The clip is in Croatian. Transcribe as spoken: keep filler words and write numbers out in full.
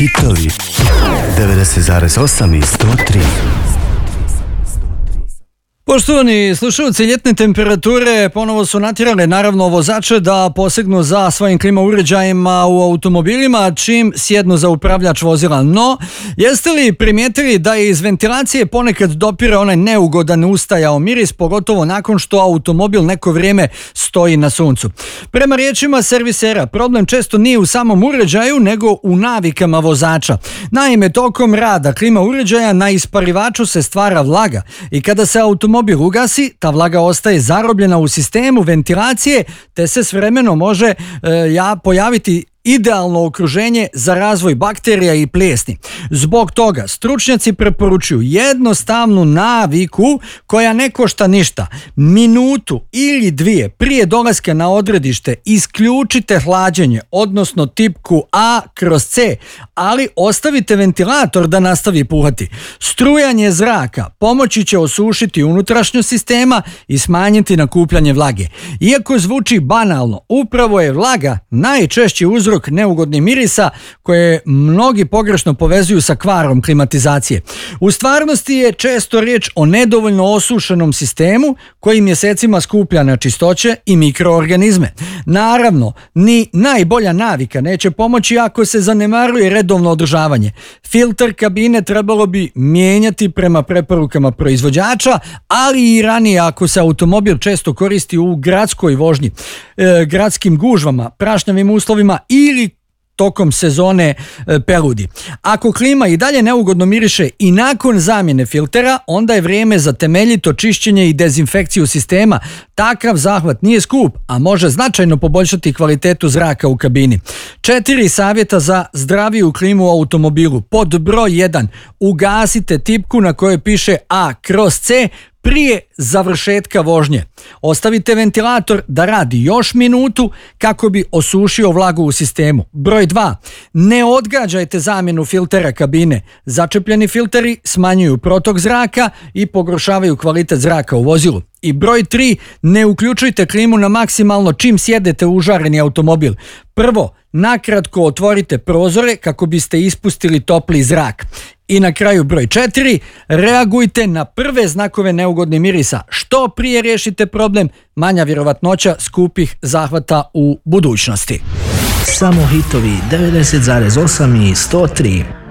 hitovi devedeset zarez osam i sto tri. Poštovani slušalci, ljetne temperature ponovo su natjerale naravno vozače da posegnu za svojim klima uređajima u automobilima čim sjednu za upravljač vozila. No, jeste li primijetili da je iz ventilacije ponekad dopire onaj neugodan ustajao miris, pogotovo nakon što automobil neko vrijeme stoji na suncu? Prema riječima servisera, problem često nije u samom uređaju, nego u navikama vozača. Naime, tokom rada klima uređaja na isparivaču se stvara vlaga i kada se automobil Automobil ugasi, ta vlaga ostaje zarobljena u sistemu ventilacije, te se s vremenom može e, ja, pojaviti idealno okruženje za razvoj bakterija i plijesni. Zbog toga stručnjaci preporučuju jednostavnu naviku koja ne košta ništa. Minutu ili dvije prije dolaska na odredište isključite hlađenje, odnosno tipku A kroz C, ali ostavite ventilator da nastavi puhati. Strujanje zraka pomoći će osušiti unutrašnjost sistema i smanjiti nakupljanje vlage. Iako zvuči banalno, upravo je vlaga najčešći uzrok neugodnih mirisa koje mnogi pogrešno povezuju sa kvarom klimatizacije. U stvarnosti je često riječ o nedovoljno osušenom sistemu koji mjesecima skuplja nečistoće i mikroorganizme. Naravno, ni najbolja navika neće pomoći ako se zanemaruje redovno održavanje. Filter kabine trebalo bi mijenjati prema preporukama proizvođača, ali i ranije ako se automobil često koristi u gradskoj vožnji, e, gradskim gužvama, prašnjavim uslovima ili tokom sezone e, peludi. Ako klima i dalje neugodno miriše i nakon zamjene filtera, onda je vrijeme za temeljito čišćenje i dezinfekciju sistema. Takav zahvat nije skup, a može značajno poboljšati kvalitetu zraka u kabini. Četiri savjeta za zdraviju klimu u automobilu. Pod broj jedan. Ugasite tipku na kojoj piše A kroz C prije završetka vožnje. Ostavite ventilator da radi još minutu kako bi osušio vlagu u sistemu. Broj dva. Ne odgađajte zamjenu filtera kabine. Začepljeni filteri smanjuju protok zraka i pogoršavaju kvalitet zraka u vozilu. I broj tri. Ne uključujte klimu na maksimalno čim sjedete u užareni automobil. Prvo, nakratko otvorite prozore kako biste ispustili topli zrak. I na kraju broj četiri. Reagujte na prve znakove neugodnih mirisa. Što prije riješite problem, manja vjerovatnoća skupih zahvata u budućnosti. Samo hitovi devedeset zarez osam i sto tri.